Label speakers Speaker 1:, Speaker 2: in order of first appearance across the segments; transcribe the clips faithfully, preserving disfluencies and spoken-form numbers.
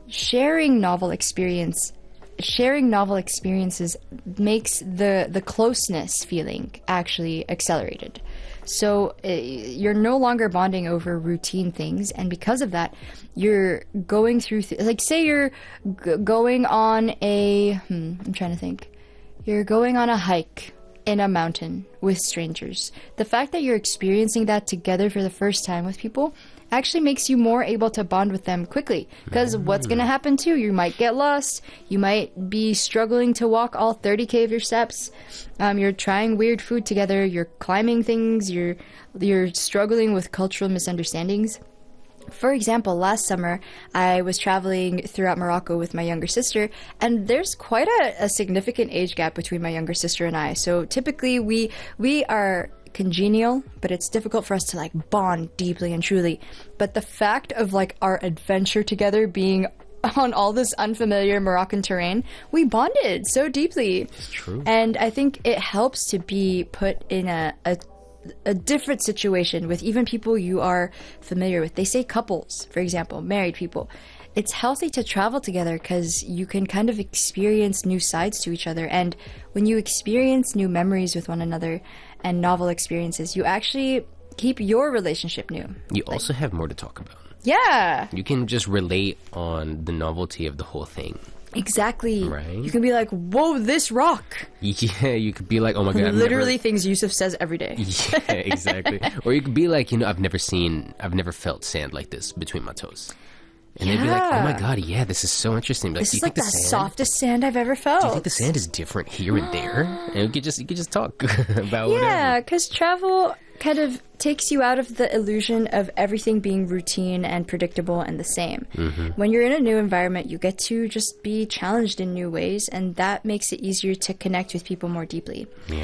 Speaker 1: sharing novel experience sharing novel experiences makes the the closeness feeling actually accelerated. So uh, you're no longer bonding over routine things, and because of that, you're going through th- like say you're g- going on a hmm, I'm trying to think. You're going on a hike in a mountain with strangers. The fact that you're experiencing that together for the first time with people actually makes you more able to bond with them quickly. Because what's going to happen too? You might get lost. You might be struggling to walk all thirty K of your steps. Um, you're trying weird food together. You're climbing things. You're you're struggling with cultural misunderstandings. For example, last summer, I was traveling throughout Morocco with my younger sister, and there's quite a, a significant age gap between my younger sister and I. So typically we we are congenial, but it's difficult for us to like bond deeply and truly. But the fact of like our adventure together being on all this unfamiliar Moroccan terrain, we bonded so deeply.
Speaker 2: It's true.
Speaker 1: And I think it helps to be put in a, a a different situation with even people you are familiar with. They say couples, for example, married people. It's healthy to travel together because you can kind of experience new sides to each other. And when you experience new memories with one another and novel experiences, you actually keep your relationship new.
Speaker 2: You
Speaker 1: Like,
Speaker 2: also have more to talk about.
Speaker 1: yeah,
Speaker 2: You can just relate on the novelty of the whole thing.
Speaker 1: exactly.
Speaker 2: Right.
Speaker 1: You can be like, whoa, this rock.
Speaker 2: Yeah, you could be like, oh my god, I've
Speaker 1: Literally
Speaker 2: never...
Speaker 1: things Yusuf says every day.
Speaker 2: Yeah, exactly. Or you could be like, you know, I've never seen, I've never felt sand like this between my toes. And they'd be like, oh my
Speaker 1: Yeah.
Speaker 2: god, yeah, this is so interesting. Like,
Speaker 1: This
Speaker 2: do
Speaker 1: is
Speaker 2: you
Speaker 1: like
Speaker 2: think
Speaker 1: the
Speaker 2: the sand,
Speaker 1: softest sand I've ever felt.
Speaker 2: do you think the sand is different here and there? And you could just, you could just talk about
Speaker 1: Yeah,
Speaker 2: whatever.
Speaker 1: because travel kind of takes you out of the illusion of everything being routine and predictable and the same.
Speaker 2: Mm-hmm.
Speaker 1: When you're in a new environment, you get to just be challenged in new ways, and that makes it easier to connect with people more deeply.
Speaker 2: Yeah.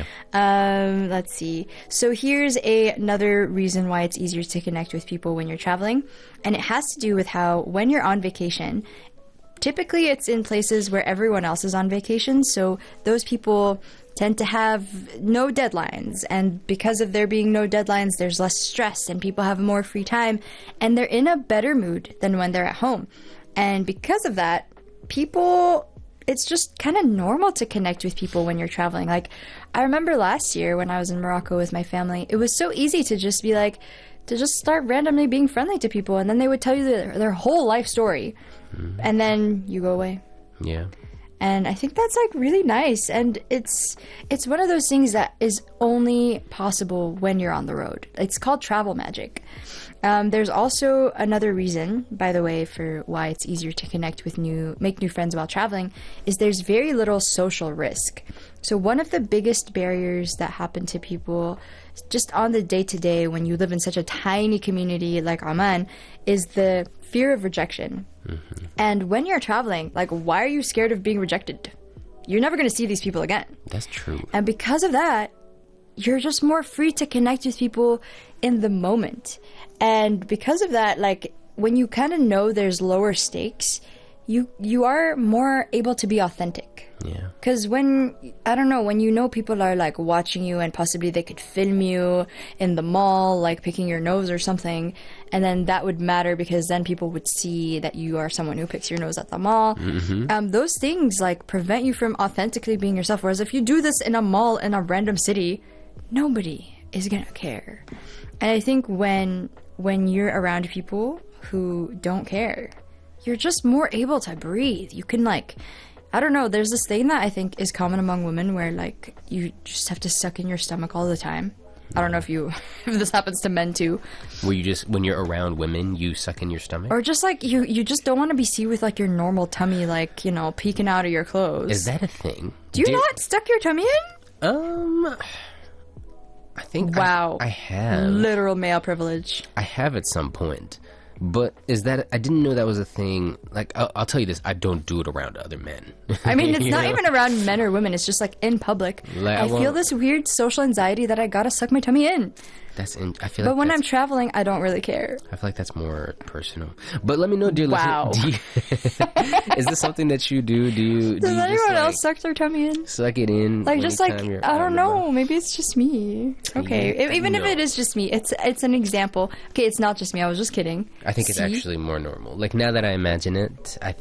Speaker 1: Um, let's see. So here's a, another reason why it's easier to connect with people when you're traveling, and it has to do with how when you're on vacation, typically it's in places where everyone else is on vacation, so those people tend to have no deadlines, and because of there being no deadlines, there's less stress and people have more free time, and they're in a better mood than when they're at home. And because of that, people, it's just kind of normal to connect with people when you're traveling. Like, I remember last year when I was in Morocco with my family, it was so easy to just be like, to just start randomly being friendly to people, and then they would tell you their, their whole life story, mm-hmm. and then you go away.
Speaker 2: Yeah.
Speaker 1: And I think that's like really nice, and it's it's one of those things that is only possible when you're on the road. It's called travel magic. Um, there's also another reason, by the way, for why it's easier to connect with new, make new friends while traveling, is there's very little social risk. So one of the biggest barriers that happen to people just on the day-to-day when you live in such a tiny community like Oman is the fear of rejection. Mm-hmm. And when you're traveling, like, why are you scared of being rejected? You're never going to see these people again.
Speaker 2: That's true.
Speaker 1: And because of that, you're just more free to connect with people in the moment. And because of that, like, when you kind of know there's lower stakes, you you are more able to be authentic.
Speaker 2: Yeah.
Speaker 1: Because when, I don't know, when you know people are, like, watching you and possibly they could film you in the mall, like, picking your nose or something, and then that would matter because then people would see that you are someone who picks your nose at the mall. Mm-hmm. Um, those things, like, prevent you from authentically being yourself. Whereas if you do this in a mall in a random city, nobody is gonna care. And I think when when you're around people who don't care, you're just more able to breathe. You can, like, I don't know, there's this thing that I think is common among women where, like, you just have to suck in your stomach all the time. I don't know if you if this happens to men too.
Speaker 2: Where you just, when you're around women, you suck in your stomach?
Speaker 1: Or just, like, you you just don't want to be seen with, like, your normal tummy, like, you know, peeking out of your clothes.
Speaker 2: Is that a thing?
Speaker 1: Do you not stuck your tummy in?
Speaker 2: Um... I think
Speaker 1: wow.
Speaker 2: I, I have.
Speaker 1: Literal male privilege.
Speaker 2: I have at some point. But is that... I didn't know that was a thing. Like, I'll, I'll tell you this. I don't do it around other men.
Speaker 1: I mean, it's
Speaker 2: You
Speaker 1: not
Speaker 2: know?
Speaker 1: even around men or women. It's just, like, in public.
Speaker 2: Like, I
Speaker 1: I feel
Speaker 2: won't-
Speaker 1: this weird social anxiety that I gotta suck my tummy in.
Speaker 2: That's... In, I feel
Speaker 1: But
Speaker 2: like
Speaker 1: when I'm
Speaker 2: that's-
Speaker 1: traveling, I don't really care.
Speaker 2: I feel like that's more personal. But let me know, dear
Speaker 1: Wow.
Speaker 2: listener. Do you, is this something that you do? Do you... Do
Speaker 1: Does
Speaker 2: you
Speaker 1: anyone
Speaker 2: just, like,
Speaker 1: else suck their tummy in?
Speaker 2: suck it in?
Speaker 1: Like, just like,
Speaker 2: anytime you're
Speaker 1: I
Speaker 2: out
Speaker 1: don't
Speaker 2: and about?
Speaker 1: know. Maybe it's just me. Okay.
Speaker 2: Yeah,
Speaker 1: E- Even if
Speaker 2: no.
Speaker 1: it is just me, it's it's an example. Okay, it's not just me. I was just kidding.
Speaker 2: I think it's
Speaker 1: See?
Speaker 2: actually more normal. Like, now that I imagine it, I